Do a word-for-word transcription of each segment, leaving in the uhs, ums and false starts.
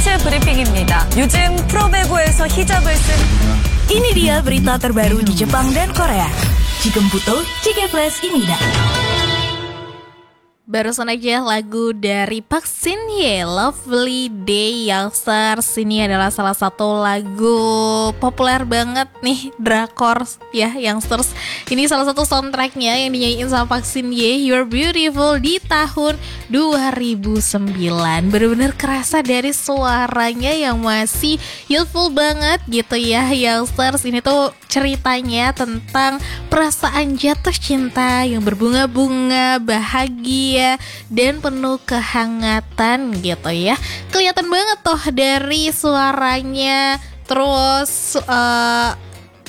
뉴스 브리핑입니다. 요즘 프로배구에서 히잡을 쓴 Ini dia berita terbaru di Jepang dan Korea. Jigem Buto, Jige Flash Imida. Barusan aja lagu dari Park Shin Hye, Lovely Day Youngsters. Ini adalah salah satu lagu populer banget nih, drakor ya Youngsters. Ini salah satu soundtracknya yang dinyanyiin sama Park Shin Hye, You're Beautiful, di tahun dua ribu sembilan. Bener-bener kerasa dari suaranya yang masih youthful banget gitu ya Youngsters. Ini tuh ceritanya tentang perasaan jatuh cinta yang berbunga-bunga, bahagia dan penuh kehangatan gitu ya. Kelihatan banget tuh dari suaranya, terus uh,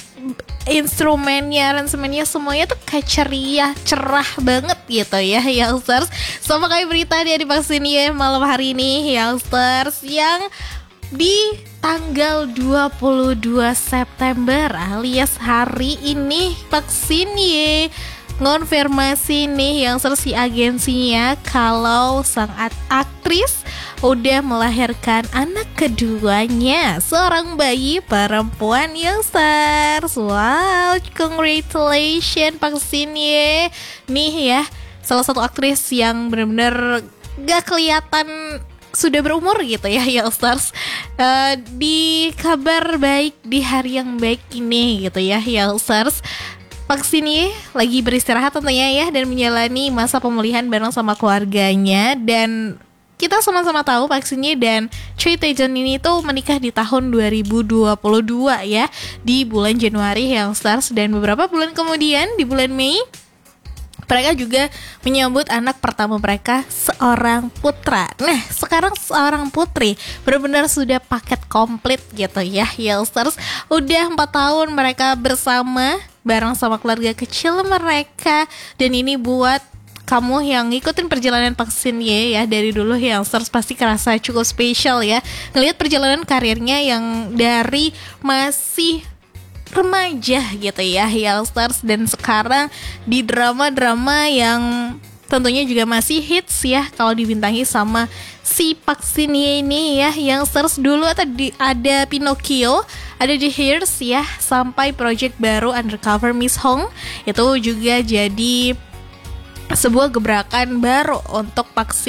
instrumennya, aransemennya semuanya tuh kayak ceria, cerah banget gitu ya Youngsters. Sama kayak berita dia di Park Shin Hye malam hari ini Youngsters, yang di tanggal dua puluh dua September alias hari ini Park Shin Hye ngonfirmasi nih yang sersi agensinya kalau sang aktris udah melahirkan anak keduanya, seorang bayi perempuan Youngsters. Wow, congratulations Park Shin Hye. Nih ya, salah satu aktris yang benar-benar gak kelihatan sudah berumur gitu ya Youngsters. uh, Di kabar baik di hari yang baik ini gitu ya Youngsters, Park Shin Hye lagi beristirahat tentunya ya, dan menjalani masa pemulihan bareng sama keluarganya. Dan kita sama-sama tahu Park Shin Hye dan Choi Tae-jeon ini tuh menikah di tahun dua ribu dua puluh dua ya, di bulan Januari Youngsters. Dan beberapa bulan kemudian di bulan Mei mereka juga menyambut anak pertama mereka, seorang putra. Nah, sekarang seorang putri, benar-benar sudah paket komplit gitu ya Youngsters. Udah empat tahun mereka bersama bareng sama keluarga kecil mereka. Dan ini buat kamu yang ngikutin perjalanan Park Shin Hye ya dari dulu Youngsters pasti kerasa cukup spesial ya, ngelihat perjalanan karirnya yang dari masih remaja gitu ya Youngsters, dan sekarang di drama-drama yang tentunya juga masih hits ya kalau dibintangi sama si Park Shin Hye ini ya Youngsters. Dulu tadi ada Pinocchio, ada The Hears ya, sampai project baru Undercover Miss Hong. Itu juga jadi sebuah gebrakan baru untuk Park Shin